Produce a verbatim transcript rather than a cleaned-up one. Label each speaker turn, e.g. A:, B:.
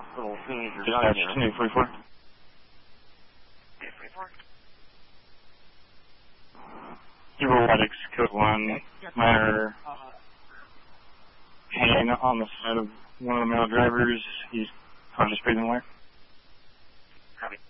A: Little teenager.
B: Dispatch, ten eight forty-four.
A: eight forty-four.
B: Robotics, code one. Minor hanging on the side of one of the male drivers. He's conscious breathing away.
A: Copy.